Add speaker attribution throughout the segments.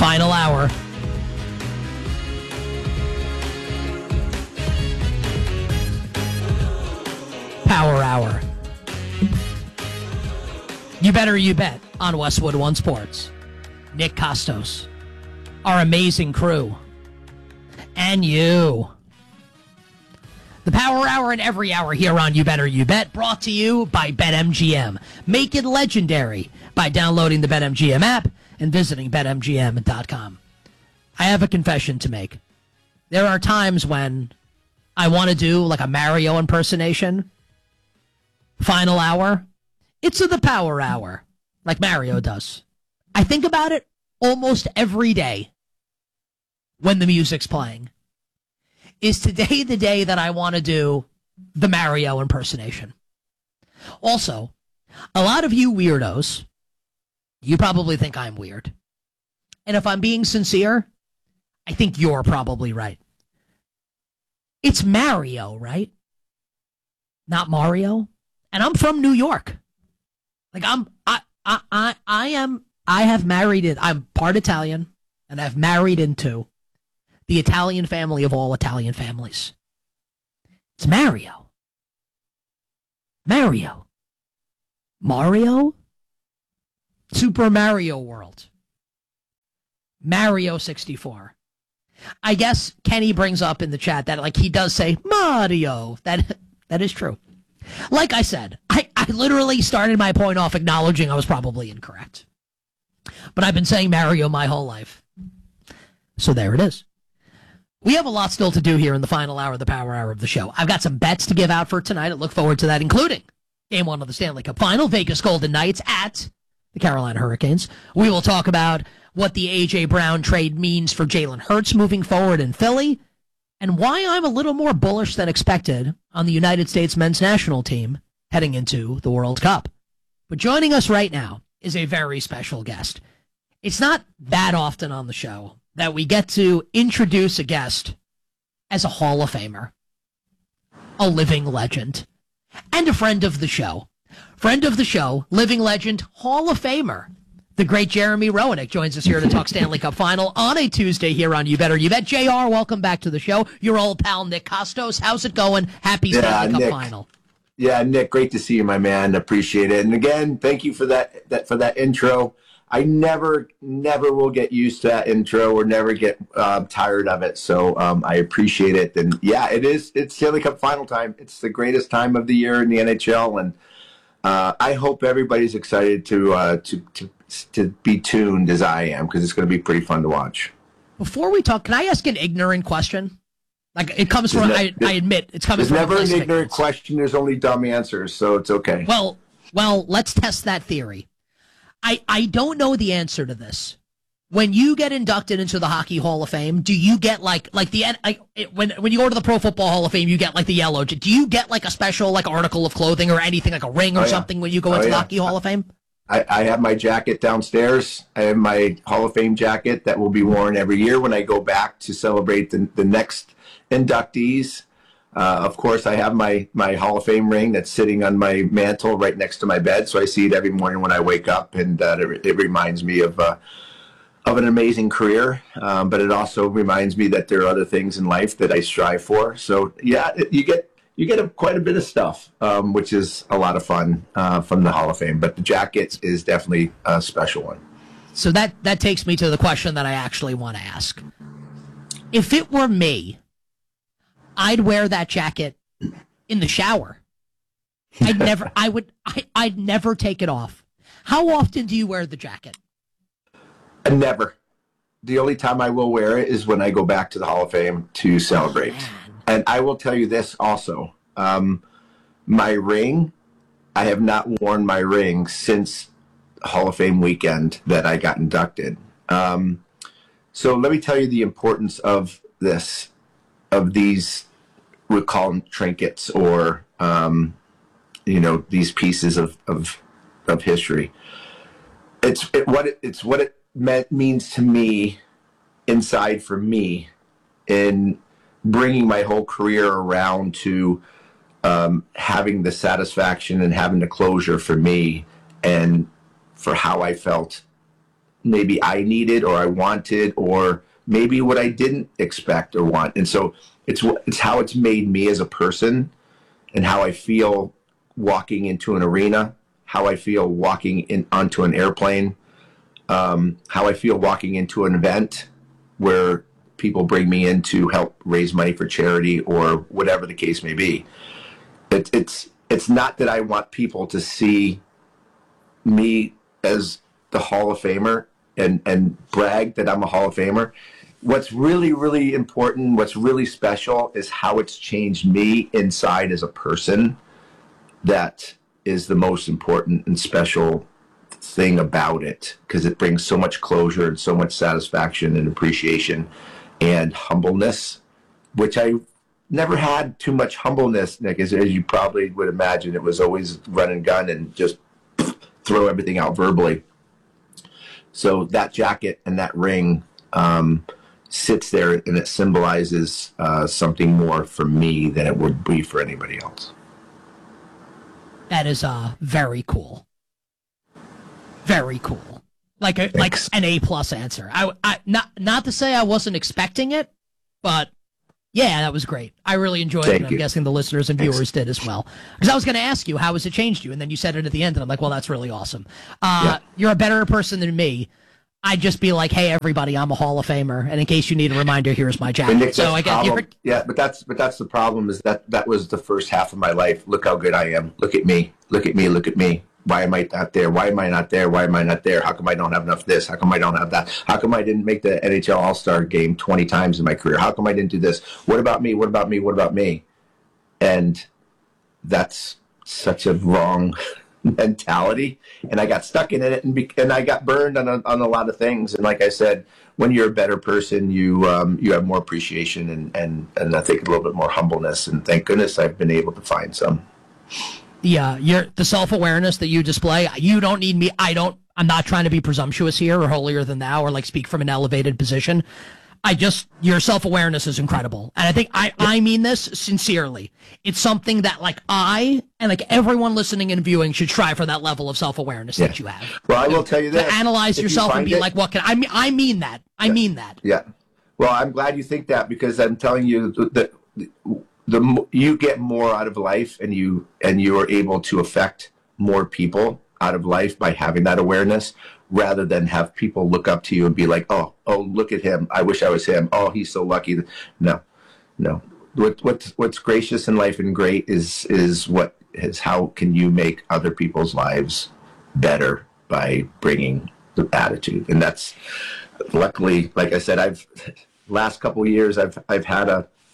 Speaker 1: Final hour. Power hour. You better you bet on Westwood One Sports. Nick Costos, our amazing crew, and you. The Power Hour and every hour here on You Better You Bet, brought to you by BetMGM. Make it legendary by downloading the BetMGM app and visiting BetMGM.com. I have a confession to make. There are times when I want to do like a Mario impersonation. Final hour. It's the Power Hour, like Mario does. I think about it almost every day when the music's playing. Is today the day that I want to do the Mario impersonation? Also, a lot of you weirdos, you probably think I'm weird. And if I'm being sincere, I think you're probably right. It's Mario, right? Not Mario. And I'm from New York. Like I have married it. I'm part Italian, and I've married into the Italian family of all Italian families. It's Mario. Mario. Mario? Super Mario World. Mario 64. I guess Kenny brings up in the chat that like he does say Mario. That is true. Like I said, I literally started my point off acknowledging I was probably incorrect. But I've been saying Mario my whole life. So there it is. We have a lot still to do here in the final hour of the Power Hour of the show. I've got some bets to give out for tonight. I look forward to that, including Game 1 of the Stanley Cup Final, Vegas Golden Knights at the Carolina Hurricanes. We will talk about what the A.J. Brown trade means for Jalen Hurts moving forward in Philly, and why I'm a little more bullish than expected on the United States men's national team heading into the World Cup. But joining us right now is a very special guest. It's not that often on the show that we get to introduce a guest as a Hall of Famer, a living legend, and a friend of the show. Friend of the show, living legend, Hall of Famer. The great Jeremy Roenick joins us here to talk Stanley Cup Final on a Tuesday here on You Better You Bet. JR, welcome back to the show. Your old pal, Nick Costos. How's it going? Happy Stanley Cup
Speaker 2: Nick.
Speaker 1: Final.
Speaker 2: Yeah, Nick, great to see you, my man. Appreciate it. And again, thank you for that intro. I never will get used to that intro or never get tired of it. So I appreciate it. And yeah, it's Stanley Cup Final time. It's the greatest time of the year in the NHL. And I hope everybody's excited to be tuned as I am, because it's going to be pretty fun to watch.
Speaker 1: Before we talk, can I ask an ignorant question? Like, it comes from, I admit, it's coming from...
Speaker 2: There's never an ignorant question. There's only dumb answers, so it's okay.
Speaker 1: Well, let's test that theory. I don't know the answer to this. When you get inducted into the Hockey Hall of Fame, do you get when you go to the Pro Football Hall of Fame, you get like the yellow? Do you get like a special like article of clothing or anything, like a ring or something when you go into the Hockey Hall of Fame?
Speaker 2: I have my jacket downstairs. I have my Hall of Fame jacket that will be worn every year when I go back to celebrate the next inductees. Of course, I have my Hall of Fame ring that's sitting on my mantle right next to my bed, so I see it every morning when I wake up, and it reminds me of an amazing career, but it also reminds me that there are other things in life that I strive for. So yeah, you get quite a bit of stuff, which is a lot of fun from the Hall of Fame. But the jacket is definitely a special one.
Speaker 1: So that takes me to the question that I actually want to ask. If it were me, I'd wear that jacket in the shower. I'd never take it off. How often do you wear the jacket?
Speaker 2: Never. The only time I will wear it is when I go back to the Hall of Fame to celebrate. And I will tell you this also. My ring, I have not worn my ring since Hall of Fame weekend that I got inducted. So let me tell you the importance of this, of these, we call them trinkets, or, these pieces of history. It's what it means to me, inside for me, in bringing my whole career around to having the satisfaction and having the closure for me, and for how I felt maybe I needed or I wanted, or maybe what I didn't expect or want. And so it's how it's made me as a person, and how I feel walking into an arena, how I feel walking onto an airplane, how I feel walking into an event where people bring me in to help raise money for charity or whatever the case may be. It's not that I want people to see me as the Hall of Famer and brag that I'm a Hall of Famer. What's really, really important, what's really special is how it's changed me inside as a person. That is the most important and special thing about it, because it brings so much closure and so much satisfaction and appreciation and humbleness, which I never had too much humbleness, Nick, as you probably would imagine. It was always run and gun and just throw everything out verbally. So that jacket and that ring sits there, and it symbolizes something more for me than it would be for anybody else.
Speaker 1: That is very cool. Very cool. Like an A+ answer. I not to say I wasn't expecting it, but yeah, that was great. I really enjoyed it. And I'm guessing the listeners and viewers did as well. Because I was going to ask you, how has it changed you? And then you said it at the end, and I'm like, well, that's really awesome. You're a better person than me. I'd just be like, hey, everybody, I'm a Hall of Famer. And in case you need a reminder, here's my jacket.
Speaker 2: Nick, so I guess but that's the problem, is that was the first half of my life. Look how good I am. Look at me. Look at me. Look at me. Why am I not there? Why am I not there? Why am I not there? How come I don't have enough of this? How come I don't have that? How come I didn't make the NHL All-Star game 20 times in my career? How come I didn't do this? What about me? What about me? What about me? And that's such a wrong mentality. And I got stuck in it, and I got burned on a lot of things. And like I said, when you're a better person, you have more appreciation and I think a little bit more humbleness. And thank goodness I've been able to find some.
Speaker 1: The self-awareness that you display, you don't need me. I'm not trying to be presumptuous here or holier than thou or like speak from an elevated position. Your self-awareness is incredible. And I think I mean this sincerely. It's something that like I and like everyone listening and viewing should strive for, that level of self-awareness that you have.
Speaker 2: Well, I will tell you this.
Speaker 1: To analyze yourself and be like, what can I mean that. I mean that.
Speaker 2: Yeah. Well, I'm glad you think that, because I'm telling you that you get more out of life, and you are able to affect more people out of life by having that awareness, rather than have people look up to you and be like, oh, look at him. I wish I was him. Oh, he's so lucky. No. What's gracious in life and great is how can you make other people's lives better by bringing the attitude. And that's, luckily, like I said, last couple of years I've had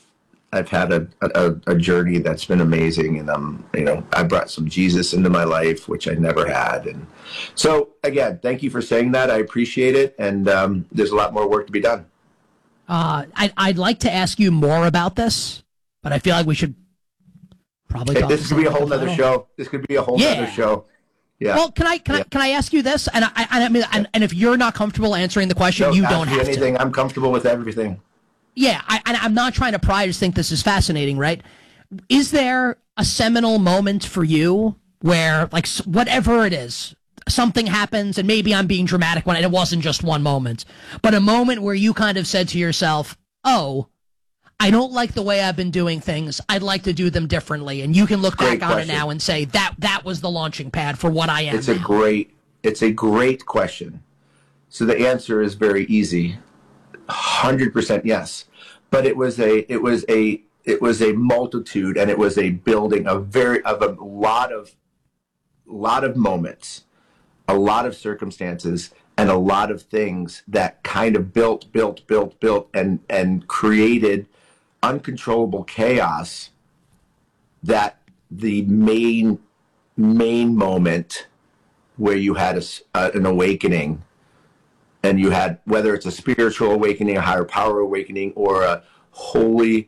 Speaker 2: a journey that's been amazing, and I brought some Jesus into my life, which I never had. And so again, thank you for saying that. I appreciate it, and there's a lot more work to be done.
Speaker 1: I'd like to ask you more about this, but I feel like we should probably talk.
Speaker 2: This could be a whole nother show. This could be a whole nother show. Yeah.
Speaker 1: Well, can I ask you this? And I mean, and if you're not comfortable answering the question, you don't have
Speaker 2: anything.
Speaker 1: to.
Speaker 2: I'm comfortable with everything.
Speaker 1: Yeah, I'm not trying to pry. I just think this is fascinating, right? Is there a seminal moment for you where, like, whatever it is, something happens, and maybe I'm being dramatic when it wasn't just one moment, but a moment where you kind of said to yourself, oh, I don't like the way I've been doing things. I'd like to do them differently. And you can look back on it now and say that was the launching pad for what I am.
Speaker 2: It's a great question. So the answer is very easy. 100% yes. But it was a multitude, and it was a building of a lot of moments, a lot of circumstances, and a lot of things that kind of built and created uncontrollable chaos. That the main moment where you had an awakening, and you had, whether it's a spiritual awakening, a higher power awakening, or a holy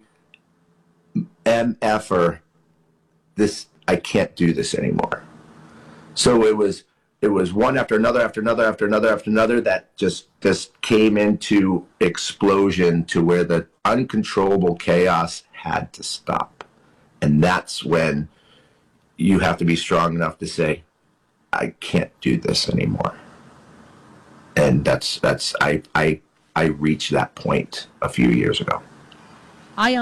Speaker 2: MFer, I can't do this anymore. So it was one after another that just came into explosion, to where the uncontrollable chaos had to stop. And that's when you have to be strong enough to say, I can't do this anymore. And I reached that point a few years ago.
Speaker 1: I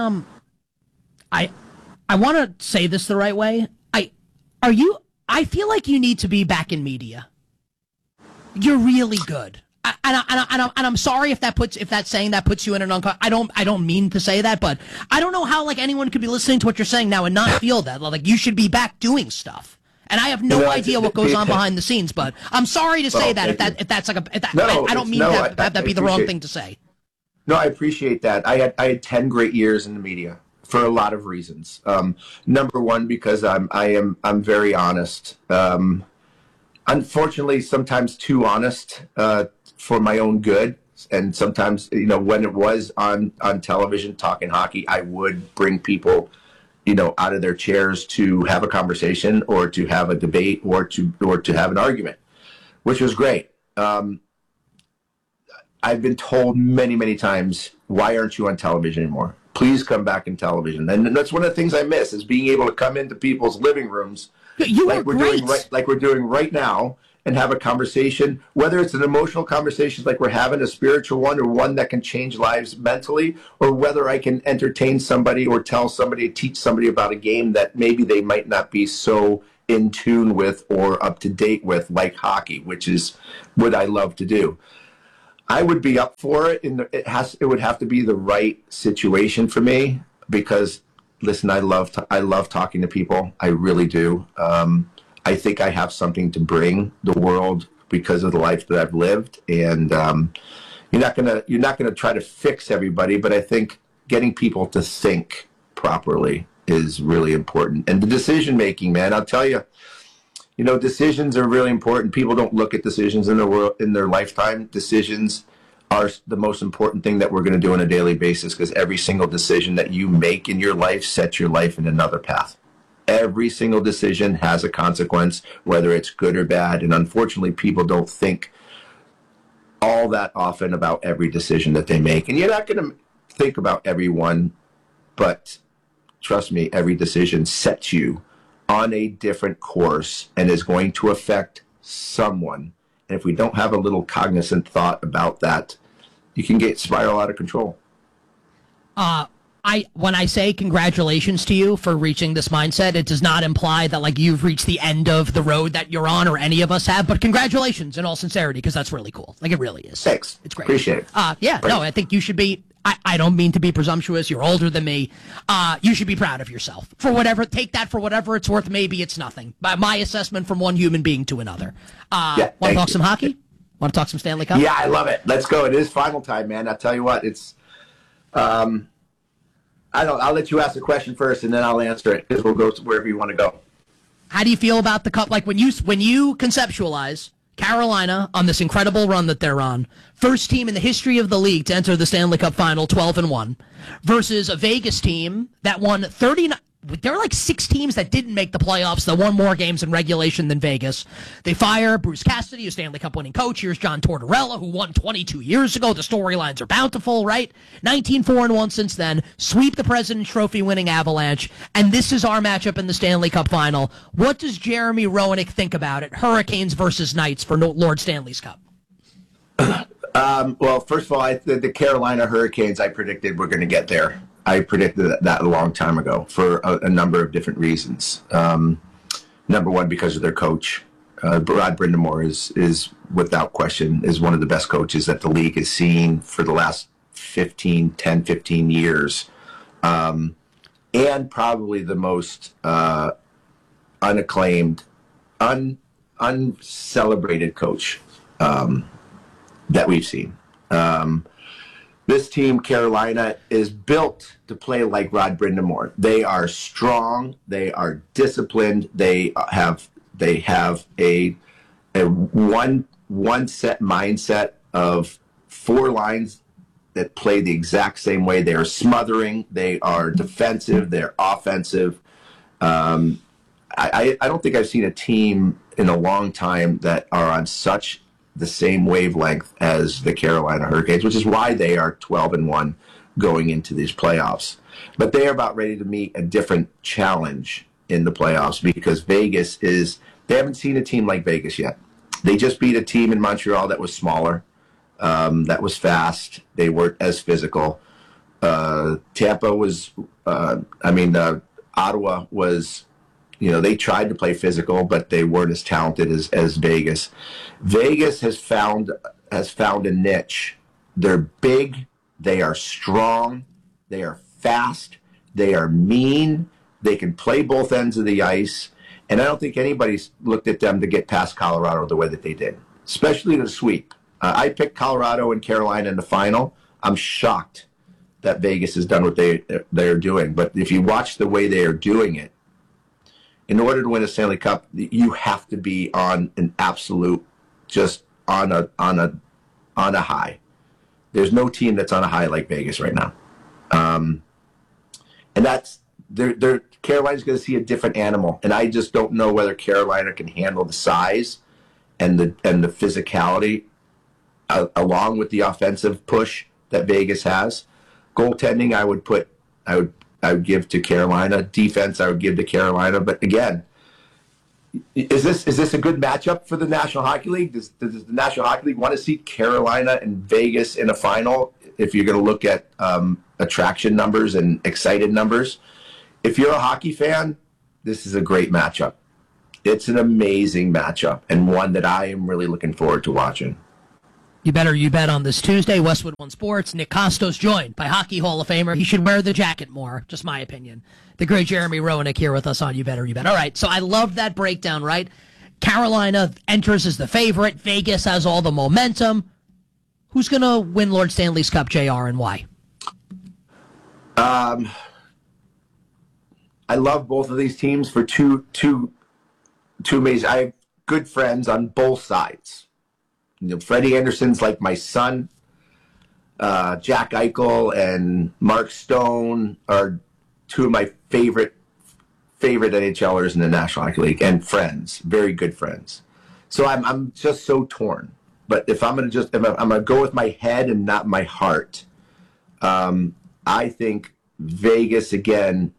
Speaker 1: want to say this the right way. I feel like you need to be back in media. You're really good. And I'm sorry if that's saying that puts you in an uncomfortable. I don't mean to say that, but I don't know how like anyone could be listening to what you're saying now and not feel that like you should be back doing stuff. And I have no idea what goes on behind the scenes, but I'm sorry to say that if that's like I don't mean that be the wrong thing to say.
Speaker 2: No, I appreciate that. I had 10 great years in the media for a lot of reasons. Number one, because I'm very honest. Unfortunately, sometimes too honest for my own good. And sometimes, when it was on television talking hockey, I would bring people, out of their chairs to have a conversation or to have a debate or to have an argument, which was great. I've been told many, many times, why aren't you on television anymore? Please come back in television. And that's one of the things I miss is being able to come into people's living rooms like we're doing right now and have a conversation, whether it's an emotional conversation like we're having, a spiritual one, or one that can change lives mentally, or whether I can entertain somebody or tell somebody, teach somebody about a game that maybe they might not be so in tune with or up to date with, like hockey, which is what I love to do. I would be up for it. It would have to be the right situation for me because, listen, I love talking to people. I really do. I think I have something to bring the world because of the life that I've lived, and you're not gonna try to fix everybody, but I think getting people to think properly is really important. And the decision making, man, I'll tell you. Decisions are really important. People don't look at decisions in their lifetime. Decisions are the most important thing that we're going to do on a daily basis because every single decision that you make in your life sets your life in another path. Every single decision has a consequence, whether it's good or bad. And unfortunately, people don't think all that often about every decision that they make. And you're not going to think about every one, but trust me, every decision sets you on a different course and is going to affect someone. And if we don't have a little cognizant thought about that, you can spiral out of control.
Speaker 1: When I say congratulations to you for reaching this mindset, it does not imply that like you've reached the end of the road that you're on or any of us have, but congratulations in all sincerity because that's really cool. Like it really is.
Speaker 2: Thanks.
Speaker 1: It's great.
Speaker 2: Appreciate it.
Speaker 1: No, I think you should be. I don't mean to be presumptuous. You're older than me. You should be proud of yourself for whatever. Take that for whatever it's worth. Maybe it's nothing. By my assessment from one human being to another. Want to talk some hockey? Want to talk some Stanley Cup?
Speaker 2: Yeah, I love it. Let's go. It is final time, man. I'll tell you what. It's. I'll let you ask the question first, and then I'll answer it because we'll go wherever you want to go.
Speaker 1: How do you feel about the cup? Like when you conceptualize Carolina on this incredible run that they're on, first team in the history of the league to enter the Stanley Cup Final, 12-1, versus a Vegas team that won 39. There are like 6 teams that didn't make the playoffs that won more games in regulation than Vegas. They fire Bruce Cassidy, a Stanley Cup winning coach. Here's John Tortorella, who won 22 years ago. The storylines are bountiful, right? 19-4-1 since then. Sweep the President's Trophy winning Avalanche. And this is our matchup in the Stanley Cup Final. What does Jeremy Roenick think about it? Hurricanes versus Knights for Lord Stanley's Cup.
Speaker 2: Well, first of all, the Carolina Hurricanes, I predicted were going to get there. I predicted that a long time ago for a number of different reasons. Number one, because of their coach. Rod Brind'Amour is without question is one of the best coaches that the league has seen for the last 15 years. And probably the most unacclaimed, uncelebrated coach that we've seen. This team, Carolina, is built to play like Rod Brind'Amour. They are strong. They are disciplined. They have a one set mindset of 4 lines that play the exact same way. They are smothering. They are defensive. They're offensive. I don't think I've seen a team in a long time that are on such the same wavelength as the Carolina Hurricanes, which is why they are 12-1 going into these playoffs. But they are about ready to meet a different challenge in the playoffs because they haven't seen a team like Vegas yet. They just beat a team in Montreal that was smaller, that was fast. They weren't as physical. Tampa was, Ottawa was, they tried to play physical, but they weren't as talented as Vegas. Vegas has found a niche. They're big, they are strong, they are fast, they are mean, they can play both ends of the ice, and I don't think anybody's looked at them to get past Colorado the way that they did, especially the sweep. I picked Colorado and Carolina in the final. I'm shocked that Vegas has done what they're doing, but if you watch the way they are doing it, in order to win a Stanley Cup, you have to be on an absolute, just on a high. There's no team that's on a high like Vegas right now, and that's Carolina's going to see a different animal, and I just don't know whether Carolina can handle the size and the physicality along with the offensive push that Vegas has. Goaltending, I would give to Carolina. Defense, I would give to Carolina. But again, is this a good matchup for the National Hockey League? Does the National Hockey League want to see Carolina and Vegas in a final? If you're going to look at attraction numbers and excited numbers, if you're a hockey fan, this is a great matchup. It's an amazing matchup and one that I am really looking forward to watching.
Speaker 1: You bet on this Tuesday. Westwood One Sports. Nick Kostos joined by Hockey Hall of Famer. He should wear the jacket more. Just my opinion. The great Jeremy Roenick here with us on You Bet. All right, so I love that breakdown, right? Carolina enters as the favorite. Vegas has all the momentum. Who's going to win Lord Stanley's Cup, JR, and why?
Speaker 2: I love both of these teams for two amazing. I have good friends on both sides. Freddie Anderson's like my son. Jack Eichel and Mark Stone are two of my favorite NHLers in the National Hockey League, and friends, very good friends. So I'm just so torn. But if I'm gonna go with my head and not my heart, I think Vegas again,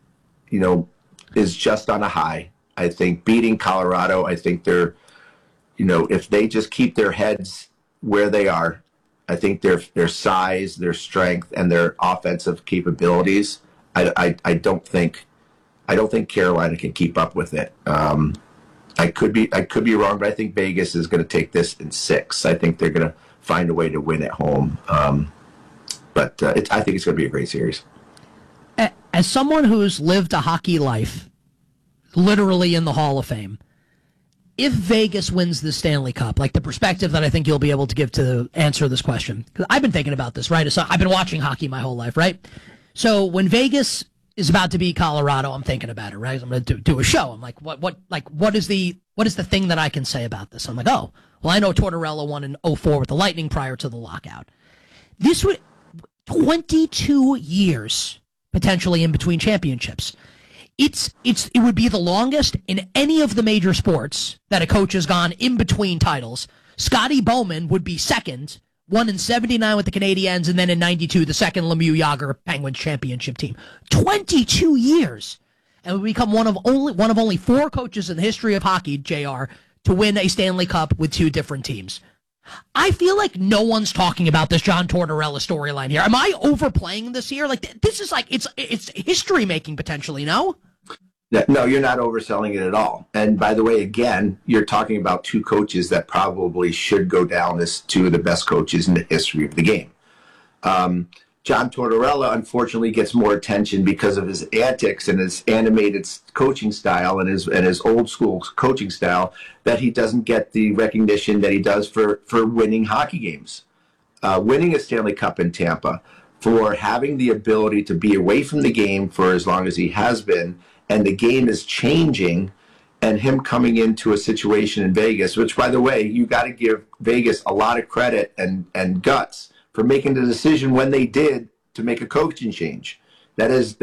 Speaker 2: is just on a high. I think beating Colorado, I think they're, if they just keep their heads where they are, I think their size, their strength, and their offensive capabilities, I don't think Carolina can keep up with it. I could be wrong, but I think Vegas is going to take this in 6. I think they're going to find a way to win at home. But I think it's going to be a great series.
Speaker 1: As someone who's lived a hockey life, literally in the Hall of Fame, if Vegas wins the Stanley Cup, like the perspective that I think you'll be able to give to answer this question, because I've been thinking about this, right? So I've been watching hockey my whole life, right? So when Vegas is about to beat Colorado, I'm thinking about it, right? I'm going to do a show. I'm like, what is the thing that I can say about this? I'm like, oh, well, I know Tortorella won in 2004 with the Lightning prior to the lockout. This would 22 years potentially in between championships. It would be the longest in any of the major sports that a coach has gone in between titles. Scotty Bowman would be second, won in 79 with the Canadiens, and then in 92, the second Lemieux Yager Penguins championship team. 22 years. And would become one of only 4 coaches in the history of hockey, JR, to win a Stanley Cup with 2 different teams. I feel like no one's talking about this John Tortorella storyline here. Am I overplaying this here? Like, this is like, it's history making potentially, no?
Speaker 2: No, you're not overselling it at all. And by the way, again, you're talking about 2 coaches that probably should go down as 2 of the best coaches in the history of the game. John Tortorella, unfortunately, gets more attention because of his antics and his animated coaching style and his old school coaching style, that he doesn't get the recognition that he does for winning hockey games. Winning a Stanley Cup in Tampa, for having the ability to be away from the game for as long as he has been, and the game is changing, and him coming into a situation in Vegas, which, by the way, you got to give Vegas a lot of credit and guts for making the decision when they did to make a coaching change. That is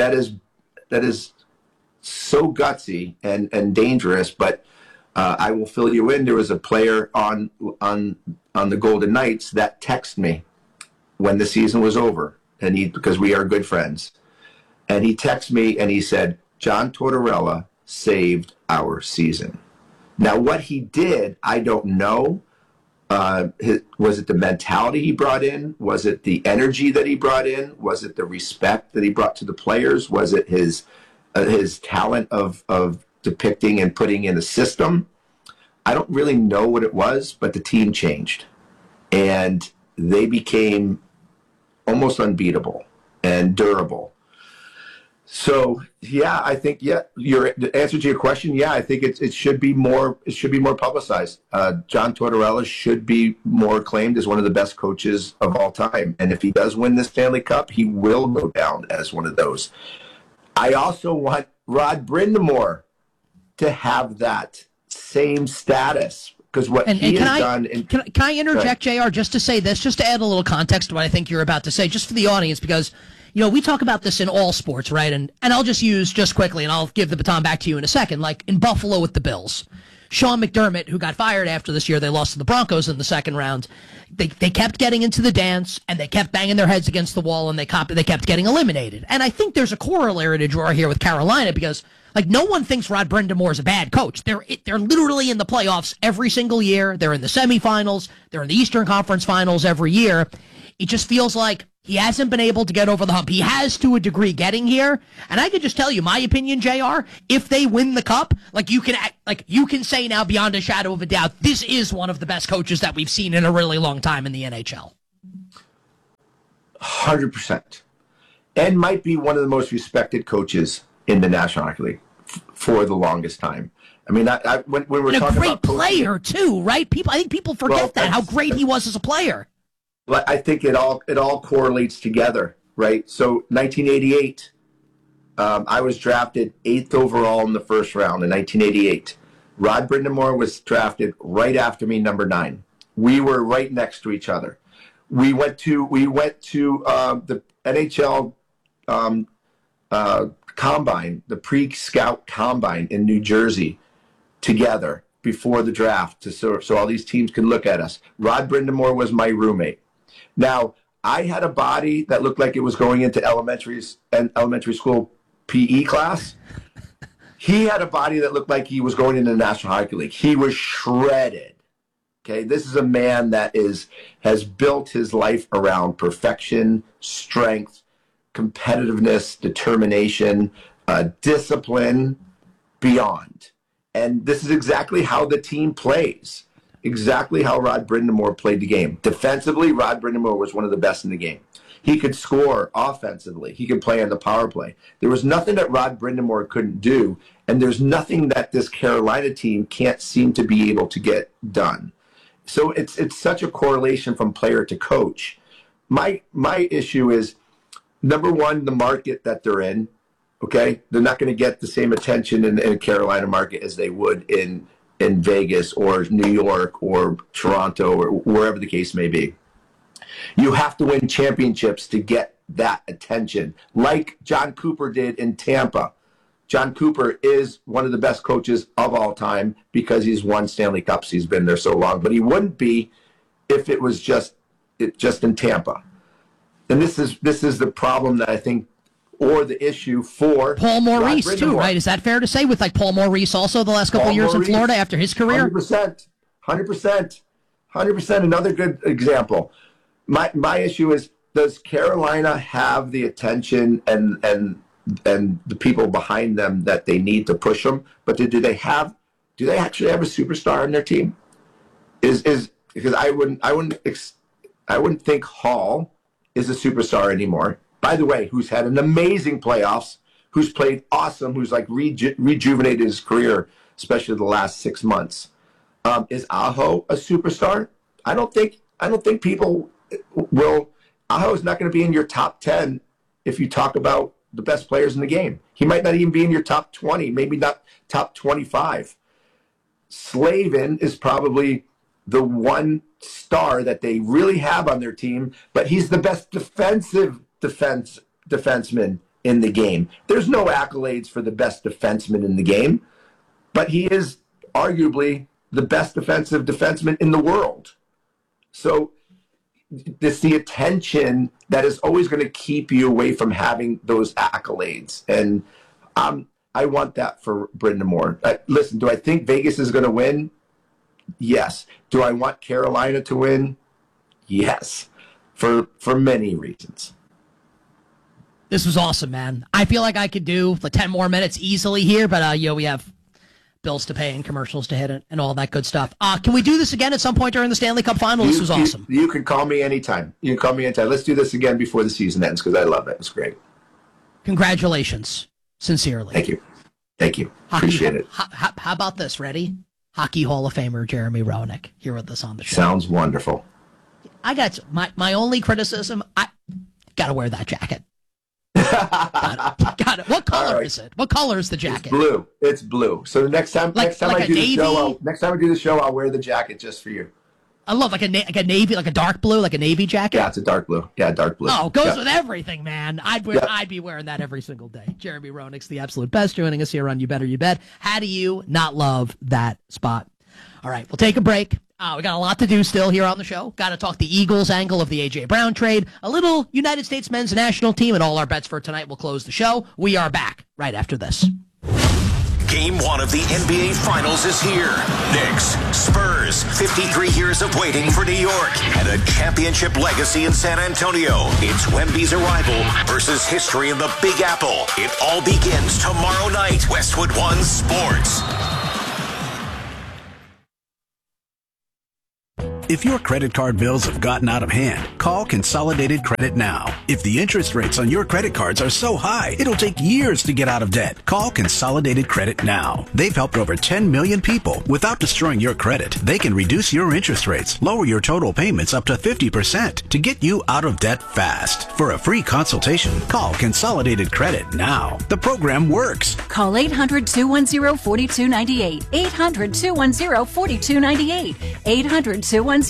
Speaker 2: so gutsy and dangerous. But I will fill you in. There was a player on the Golden Knights that texted me when the season was over, and because we are good friends, and he texted me and he said, "John Tortorella saved our season." Now, what he did, I don't know. Was it the mentality he brought in? Was it the energy that he brought in? Was it the respect that he brought to the players? Was it his talent of depicting and putting in a system? I don't really know what it was, but the team changed, and they became almost unbeatable and durable. So yeah, I think the answer to your question, yeah, I think it should be more publicized. John Tortorella should be more acclaimed as one of the best coaches of all time, and if he does win the Stanley Cup, he will go down as one of those. I also want Rod Brind'Amour to have that same status, because what he has done.
Speaker 1: Can I interject, JR, just to say this, just to add a little context to what I think you're about to say, just for the audience, because we talk about this in all sports, right? And I'll just use just quickly, and I'll give the baton back to you in a second, like in Buffalo with the Bills. Sean McDermott, who got fired after this year, they lost to the Broncos in the second round. They kept getting into the dance, and they kept banging their heads against the wall, and they kept getting eliminated. And I think there's a corollary to draw here with Carolina, because no one thinks Rod Brind'Amour is a bad coach. They're literally in the playoffs every single year. They're in the semifinals. They're in the Eastern Conference Finals every year. It just feels like he hasn't been able to get over the hump. He has, to a degree, getting here. And I could just tell you my opinion, JR. If they win the cup, you can say now beyond a shadow of a doubt, this is one of the best coaches that we've seen in a really long time in the NHL.
Speaker 2: 100%. And might be one of the most respected coaches in the National Hockey League for the longest time. I mean, when we're talking about
Speaker 1: a great player too, right? I think people forget how great he was as a player.
Speaker 2: I think it all correlates together, right? So 1988, I was drafted 8th overall in the first round in 1988. Rod Brind'Amour was drafted right after me, number 9. We were right next to each other. We went to the NHL combine, the pre-scout combine in New Jersey together before the draft, so all these teams can look at us. Rod Brind'Amour was my roommate. Now, I had a body that looked like it was going into elementary school PE class. He had a body that looked like he was going into the National Hockey League. He was shredded. Okay, this is a man that has built his life around perfection, strength, competitiveness, determination, discipline, beyond. And this is exactly how the team plays. Exactly how Rod Brind'Amour played the game. Defensively, Rod Brind'Amour was one of the best in the game. He could score offensively. He could play on the power play. There was nothing that Rod Brind'Amour couldn't do, and there's nothing that this Carolina team can't seem to be able to get done. So it's such a correlation from player to coach. My issue is, number one, the market that they're in. Okay, they're not going to get the same attention in the Carolina market as they would in Vegas or New York or Toronto or wherever the case may be. You have to win championships to get that attention, like John Cooper did in Tampa. John Cooper is one of the best coaches of all time because he's won Stanley Cups. He's been there so long, but he wouldn't be if it was just in Tampa. And this is the problem that I think, or the issue for
Speaker 1: Paul Maurice too, right? Is that fair to say, with Paul Maurice also the last couple of years in Florida after his career?
Speaker 2: 100%. Another good example. My issue is, does Carolina have the attention and the people behind them that they need to push them? But do they actually have a superstar on their team? Because I wouldn't think Hall is a superstar anymore. By the way, who's had an amazing playoffs, who's played awesome, who's rejuvenated his career, especially the last 6 months. Is Aho a superstar? I don't think people will. Aho is not going to be in your top 10 if you talk about the best players in the game. He might not even be in your top 20, maybe not top 25. Slavin is probably the one star that they really have on their team, but he's the best defenseman in the game. There's no accolades for the best defenseman in the game, but he is arguably the best defensive defenseman in the world. So it's the attention that is always going to keep you away from having those accolades. And I want that for Brandon Moore. Listen, do I think Vegas is going to win? Yes. Do I want Carolina to win? Yes. For many reasons.
Speaker 1: This was awesome, man. I feel like I could do 10 more minutes easily here, but we have bills to pay and commercials to hit and all that good stuff. Can we do this again at some point during the Stanley Cup Final? This was awesome.
Speaker 2: You can call me anytime. Let's do this again before the season ends because I love it. It's great.
Speaker 1: Congratulations. Sincerely.
Speaker 2: Thank you. Appreciate it.
Speaker 1: How about this? Ready? Hockey Hall of Famer Jeremy Roenick here with us on the show.
Speaker 2: Sounds wonderful.
Speaker 1: I got my only criticism. I got to wear that jacket. Got it. What color is it? What color is the jacket?
Speaker 2: It's blue. So the next time I do the show, I'll wear the jacket just for you.
Speaker 1: I love like a navy, like a dark blue, like a navy jacket.
Speaker 2: Yeah, it's a dark blue. Yeah, dark blue.
Speaker 1: Oh, goes with everything, man. I'd be wearing that every single day. Jeremy Roenick's the absolute best, joining us here on You Better You Bet. How do you not love that spot? All right, we'll take a break. We got a lot to do still here on the show. Got to talk the Eagles angle of the A.J. Brown trade, a little United States men's national team, and all our bets for tonight will close the show. We are back right after this.
Speaker 3: Game 1 of the NBA Finals is here. Knicks, Spurs, 53 years of waiting for New York, and a championship legacy in San Antonio. It's Wemby's arrival versus history in the Big Apple. It all begins tomorrow night. Westwood One Sports.
Speaker 4: If your credit card bills have gotten out of hand, call Consolidated Credit now. If the interest rates on your credit cards are so high, it'll take years to get out of debt. Call Consolidated Credit now. They've helped over 10 million people. Without destroying your credit, they can reduce your interest rates, lower your total payments up to 50% to get you out of debt fast. For a free consultation, call Consolidated Credit now. The program works.
Speaker 5: Call 800-210-4298. 800-210-4298. 800-210-4298.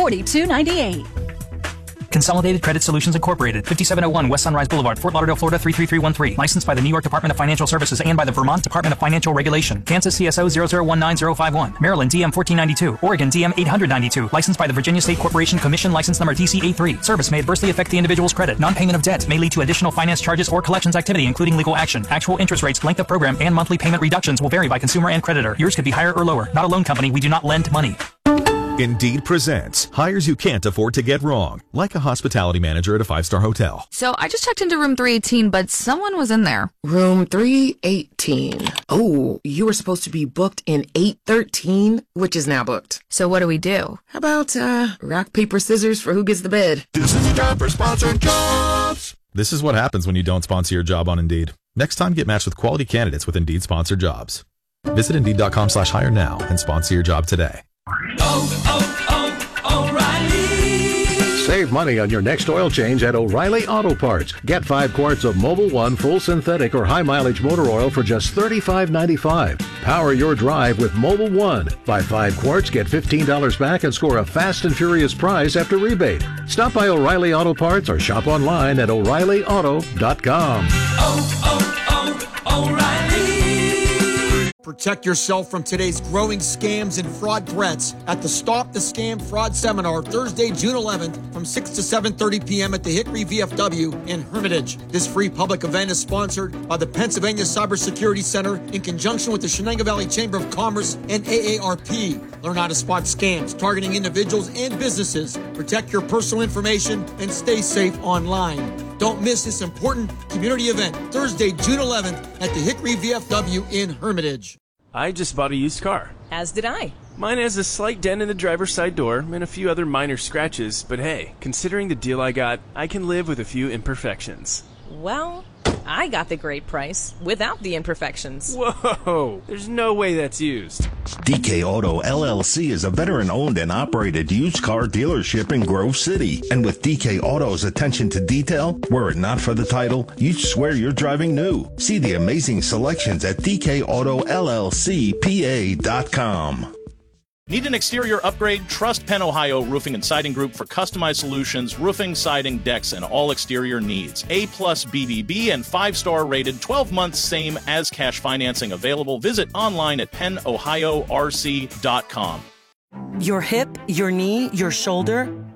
Speaker 6: Consolidated Credit Solutions Incorporated, 5701 West Sunrise Boulevard, Fort Lauderdale, Florida 33313. Licensed by the New York Department of Financial Services and by the Vermont Department of Financial Regulation. Kansas CSO 0019051. Maryland DM 1492. Oregon DM 892. Licensed by the Virginia State Corporation Commission. License number DCA3. Service may adversely affect the individual's credit. Non-payment of debt may lead to additional finance charges or collections activity, including legal action. Actual interest rates, length of program, and monthly payment reductions will vary by consumer and creditor. Yours could be higher or lower. Not a loan company. We do not lend money.
Speaker 7: Indeed presents hires you can't afford to get wrong, like a hospitality manager at a 5-star hotel.
Speaker 8: So I just checked into room 318, but someone was in there.
Speaker 9: Room 318. Oh, you were supposed to be booked in 813, which is now booked.
Speaker 8: So what do we do?
Speaker 9: How about rock, paper, scissors for who gets the bed?
Speaker 7: This is time for sponsored jobs. This is what happens when you don't sponsor your job on Indeed. Next time, get matched with quality candidates with Indeed sponsored jobs. Visit Indeed.com/hire now and sponsor your job today.
Speaker 10: O'Reilly. Save money on your next oil change at O'Reilly Auto Parts. Get 5 quarts of Mobil 1 full synthetic or high mileage motor oil for just $35.95. Power your drive with Mobil 1. Buy 5 quarts, get $15 back, and score a fast and furious prize after rebate. Stop by O'Reilly Auto Parts or shop online at O'ReillyAuto.com.
Speaker 11: O'Reilly. Protect yourself from today's growing scams and fraud threats at the Stop the Scam Fraud Seminar, Thursday, June 11th from 6 to 7:30 p.m. at the Hickory VFW in Hermitage. This free public event is sponsored by the Pennsylvania Cybersecurity Center in conjunction with the Shenango Valley Chamber of Commerce and AARP. Learn how to spot scams targeting individuals and businesses. Protect your personal information and stay safe online. Don't miss this important community event, Thursday, June 11th at the Hickory VFW in Hermitage.
Speaker 12: I just bought a used car.
Speaker 13: As did I.
Speaker 12: Mine has a slight dent in the driver's side door and a few other minor scratches, but hey, considering the deal I got, I can live with a few imperfections.
Speaker 13: Well, I got the great price without the imperfections.
Speaker 12: Whoa, there's no way that's used.
Speaker 3: DK Auto LLC is a veteran-owned and operated used car dealership in Grove City. And with DK Auto's attention to detail, were it not for the title, you'd swear you're driving new. See the amazing selections at DKAutoLLCPA.com.
Speaker 14: Need an exterior upgrade? Trust Penn Ohio Roofing and Siding Group for customized solutions, roofing, siding, decks, and all exterior needs. A+ BBB and 5-star rated, 12 months same as cash financing available. Visit online at pennohiorc.com.
Speaker 15: Your hip, your knee, your shoulder.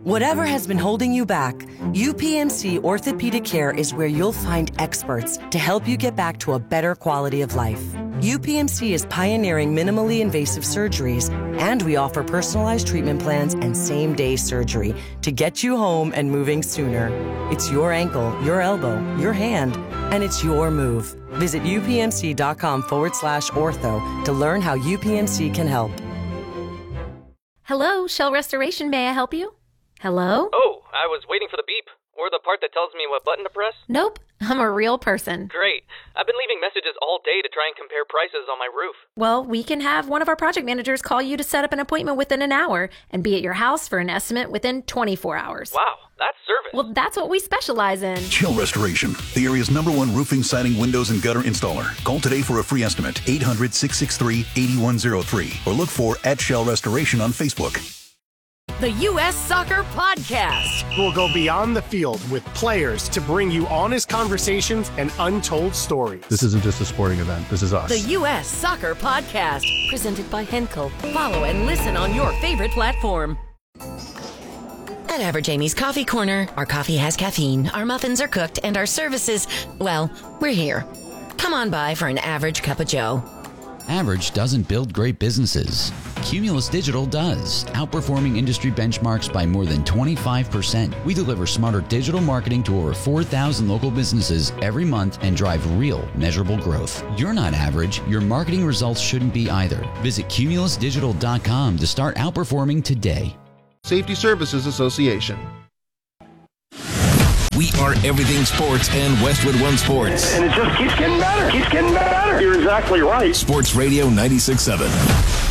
Speaker 15: Whatever has been holding you back, UPMC Orthopedic Care is where you'll find experts to help you get back to a better quality of life. UPMC is pioneering minimally invasive surgeries, and we offer personalized treatment plans and same-day surgery to get you home and moving sooner. It's your ankle, your elbow, your hand, and it's your move. Visit upmc.com/ortho to learn how UPMC can help.
Speaker 16: Hello, Shell Restoration. May I help you? Hello?
Speaker 17: Oh, I was waiting for the beep. Or the part that tells me what button to press.
Speaker 16: Nope, I'm a real person.
Speaker 17: Great. I've been leaving messages all day to try and compare prices on my roof.
Speaker 16: Well, we can have one of our project managers call you to set up an appointment within an hour and be at your house for an estimate within 24 hours.
Speaker 17: Wow, that's service.
Speaker 16: Well, that's what we specialize in.
Speaker 18: Shell Restoration, the area's #1 roofing, siding, windows, and gutter installer. Call today for a free estimate, 800-663-8103, or look for @Shell Restoration on Facebook.
Speaker 19: The U.S. Soccer Podcast.
Speaker 20: We'll go beyond the field with players to bring you honest conversations and untold stories.
Speaker 21: This isn't just a sporting event. This is us.
Speaker 19: The U.S. Soccer Podcast. Presented by Henkel. Follow and listen on your favorite platform.
Speaker 22: At Average Amy's Coffee Corner, our coffee has caffeine, our muffins are cooked, and our services, well, we're here. Come on by for an average cup of joe.
Speaker 23: Average doesn't build great businesses. Cumulus Digital does, outperforming industry benchmarks by more than 25%. We deliver smarter digital marketing to over 4,000 local businesses every month and drive real, measurable growth. You're not average. Your marketing results shouldn't be either. Visit cumulusdigital.com to start outperforming today.
Speaker 24: Safety Services Association.
Speaker 3: We are everything sports and Westwood One Sports.
Speaker 25: And it just keeps getting better. Keeps getting better. You're exactly right.
Speaker 3: Sports Radio 96.7.